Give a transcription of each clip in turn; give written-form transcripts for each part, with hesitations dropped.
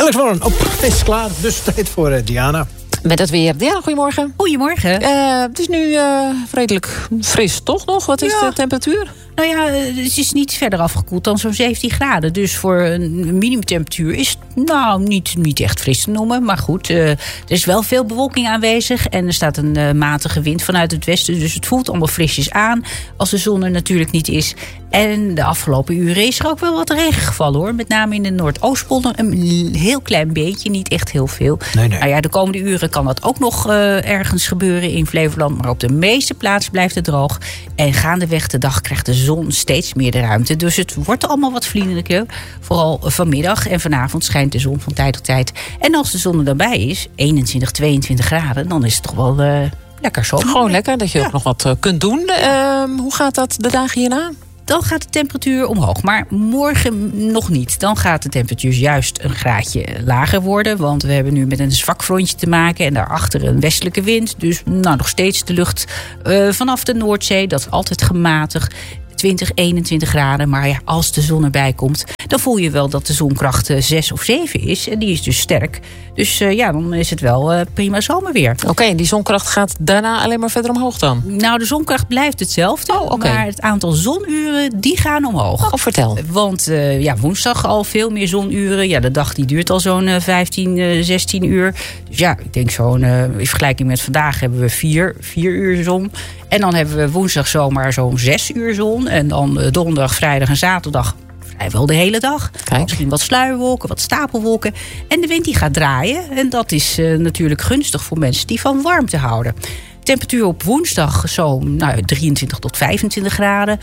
Alex Warren, is klaar. Dus tijd voor Diana. Met het weer. Diana, goedemorgen. Goedemorgen. Het is nu redelijk fris, toch nog? Wat is de temperatuur? Nou ja, het is niet verder afgekoeld dan zo'n 17 graden. Dus voor een minimumtemperatuur is het niet echt fris te noemen. Maar goed, er is wel veel bewolking aanwezig. En er staat een matige wind vanuit het westen. Dus het voelt allemaal frisjes aan. Als de zon er natuurlijk niet is. En de afgelopen uren is er ook wel wat regen gevallen, hoor. Met name in de Noordoostpolder. Een heel klein beetje, niet echt heel veel. Nee. Nou ja, de komende uren kan dat ook nog ergens gebeuren in Flevoland. Maar op de meeste plaatsen blijft het droog. En gaandeweg de dag krijgt de zon steeds meer de ruimte. Dus het wordt allemaal wat vriendelijker. Vooral vanmiddag en vanavond schijnt de zon van tijd tot tijd. En als de zon er dan bij is, 21, 22 graden... dan is het toch wel lekker zo. Gewoon lekker, dat je ook nog wat kunt doen. Hoe gaat dat de dagen hierna? Dan gaat de temperatuur omhoog. Maar morgen nog niet. Dan gaat de temperatuur juist een graadje lager worden. Want we hebben nu met een zwak frontje te maken. En daarachter een westelijke wind. Dus nog steeds de lucht vanaf de Noordzee. Dat is altijd gematigd. 20, 21 graden. Maar ja, als de zon erbij komt, dan voel je wel dat de zonkracht 6 of 7 is. En die is dus sterk. Dus dan is het wel prima zomerweer. Oké, en die zonkracht gaat daarna alleen maar verder omhoog dan? Nou, de zonkracht blijft hetzelfde. Maar het aantal zonuren, die gaan omhoog. Vertel. Want woensdag al veel meer zonuren. Ja, de dag die duurt al zo'n 15, 16 uur. Dus ja, ik denk in vergelijking met vandaag hebben we 4 uur zon. En dan hebben we woensdag zomaar zo'n 6 uur zon. En dan donderdag, vrijdag en zaterdag vrijwel de hele dag. Kijk. Misschien wat sluierwolken, wat stapelwolken. En de wind die gaat draaien. En dat is natuurlijk gunstig voor mensen die van warmte houden. Temperatuur op woensdag zo'n 23 tot 25 graden.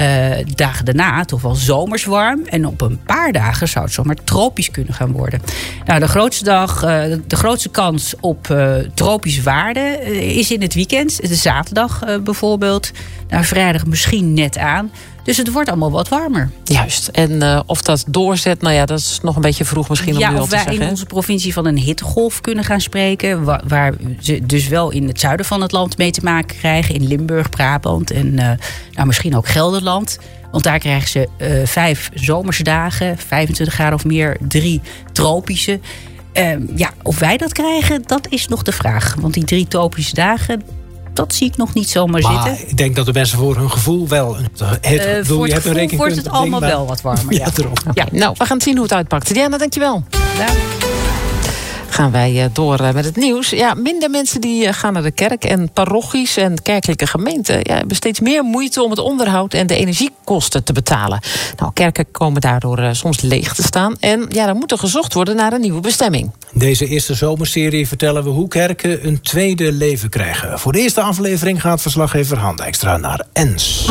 Dagen daarna toch wel zomers warm. En op een paar dagen zou het zomaar tropisch kunnen gaan worden. Nou, de grootste kans op tropische waarden is in het weekend. De zaterdag bijvoorbeeld. Vrijdag misschien net aan. Dus het wordt allemaal wat warmer. Juist. En of dat doorzet, dat is nog een beetje vroeg misschien om nu al te zeggen. Ja, of wij in onze provincie van een hittegolf kunnen gaan spreken. Waar ze dus wel in het zuiden van het land mee te maken krijgen. In Limburg, Brabant en misschien ook Gelderland. Want daar krijgen ze 5 zomerse dagen, 25 graden of meer, 3 tropische. Of wij dat krijgen, dat is nog de vraag. Want die 3 tropische dagen, dat zie ik nog niet zomaar zitten. Ik denk dat de mensen voor hun gevoel wel... Voor het gevoel wordt het allemaal wel wat warmer. Ja. Nou, we gaan zien hoe het uitpakt. Diana, dankjewel. Ja. Gaan wij door met het nieuws. Ja, minder mensen die gaan naar de kerk en parochies en kerkelijke gemeenten hebben steeds meer moeite om het onderhoud en de energiekosten te betalen. Nou, kerken komen daardoor soms leeg te staan. En er moet er gezocht worden naar een nieuwe bestemming. Deze eerste zomerserie vertellen we hoe kerken een tweede leven krijgen. Voor de eerste aflevering gaat verslaggever Han Dijkstra naar Ens.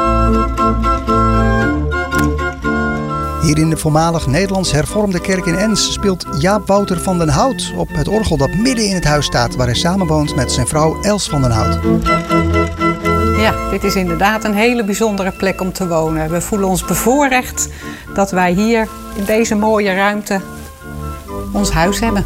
Hier in de voormalig Nederlands hervormde kerk in Ens speelt Jaap Wouter van den Hout op het orgel dat midden in het huis staat, waar hij samenwoont met zijn vrouw Els van den Hout. Ja, dit is inderdaad een hele bijzondere plek om te wonen. We voelen ons bevoorrecht dat wij hier in deze mooie ruimte ons huis hebben.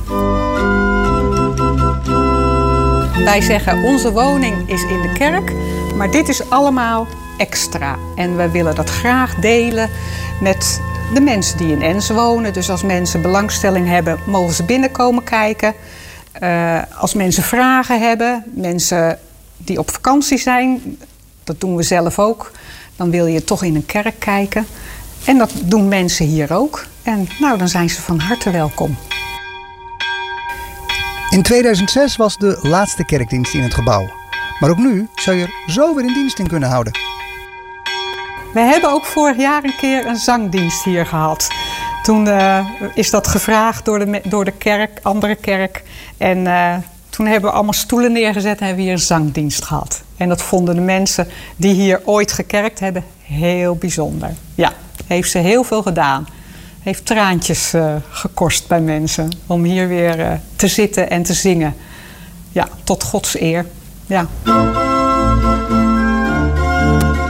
Wij zeggen onze woning is in de kerk, maar dit is allemaal extra. En we willen dat graag delen met de mensen die in Ens wonen. Dus als mensen belangstelling hebben, mogen ze binnenkomen kijken. Als mensen vragen hebben, mensen die op vakantie zijn, dat doen we zelf ook. Dan wil je toch in een kerk kijken. En dat doen mensen hier ook. En dan zijn ze van harte welkom. In 2006 was de laatste kerkdienst in het gebouw. Maar ook nu zou je er zo weer een dienst in kunnen houden. We hebben ook vorig jaar een keer een zangdienst hier gehad. Toen is dat gevraagd door de kerk, andere kerk. En toen hebben we allemaal stoelen neergezet en hebben we hier een zangdienst gehad. En dat vonden de mensen die hier ooit gekerkt hebben heel bijzonder. Ja, heeft ze heel veel gedaan. Heeft traantjes gekost bij mensen om hier weer te zitten en te zingen. Ja, tot Gods eer. Ja.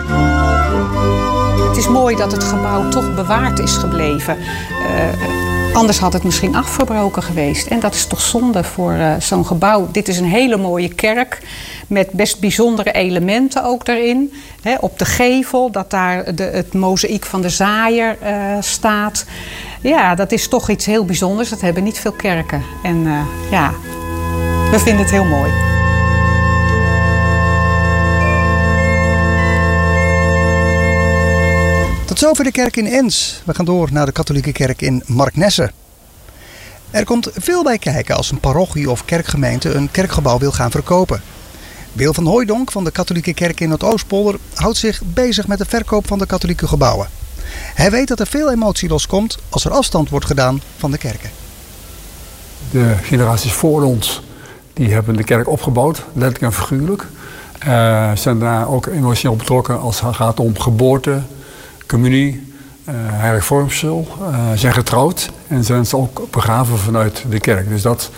Het is mooi dat het gebouw toch bewaard is gebleven. Anders had het misschien afgebroken geweest. En dat is toch zonde voor zo'n gebouw. Dit is een hele mooie kerk met best bijzondere elementen ook erin. Op de gevel, dat daar het mozaïek van de zaaier staat. Ja, dat is toch iets heel bijzonders. Dat hebben niet veel kerken. En we vinden het heel mooi. Tot zover de kerk in Ens. We gaan door naar de katholieke kerk in Marknesse. Er komt veel bij kijken als een parochie of kerkgemeente een kerkgebouw wil gaan verkopen. Wil van Hooijdonk van de katholieke kerk in Noordoostpolder houdt zich bezig met de verkoop van de katholieke gebouwen. Hij weet dat er veel emotie loskomt als er afstand wordt gedaan van de kerken. De generaties voor ons die hebben de kerk opgebouwd, letterlijk en figuurlijk. Zijn daar ook emotioneel betrokken als het gaat om geboorte, communie, heilig vormsel, zijn getrouwd en zijn ze ook begraven vanuit de kerk. Dus dat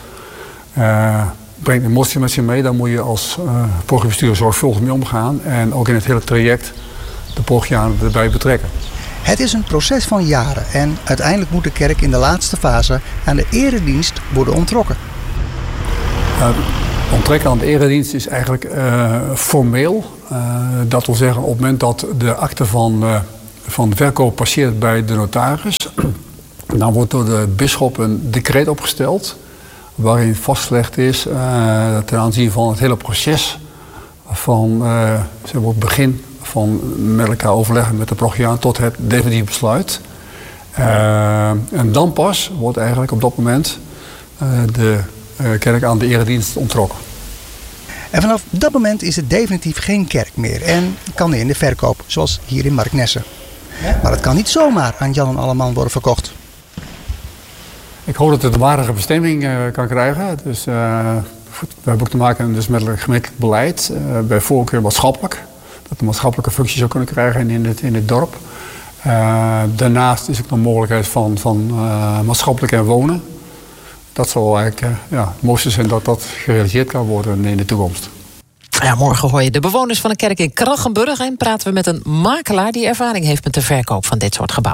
brengt emotie met zich mee. Daar moet je als parochiebestuurder zorgvuldig mee omgaan en ook in het hele traject de parochianen erbij betrekken. Het is een proces van jaren en uiteindelijk moet de kerk in de laatste fase aan de eredienst worden onttrokken. Onttrekken aan de eredienst is eigenlijk formeel. Dat wil zeggen op het moment dat de akte van de verkoop passeert bij de notaris, dan wordt door de bisschop een decreet opgesteld waarin vastgelegd is ten aanzien van het hele proces van het begin van met elkaar overleggen met de parochiaan tot het definitief besluit. En dan pas wordt eigenlijk op dat moment de kerk aan de eredienst onttrokken. En vanaf dat moment is het definitief geen kerk meer en kan die in de verkoop, zoals hier in Marknesse. Maar het kan niet zomaar aan Jan en Alleman worden verkocht. Ik hoop dat het een waardige bestemming kan krijgen. Dus, we hebben ook te maken dus met een gemeentelijk beleid, bij voorkeur maatschappelijk. Dat de maatschappelijke functie zou kunnen krijgen in het dorp. Daarnaast is ook de mogelijkheid van maatschappelijk en wonen. Dat zal eigenlijk het mooiste zijn dat dat gerealiseerd kan worden in de toekomst. Ja, morgen hoor je de bewoners van een kerk in Krachenburg en praten we met een makelaar die ervaring heeft met de verkoop van dit soort gebouwen.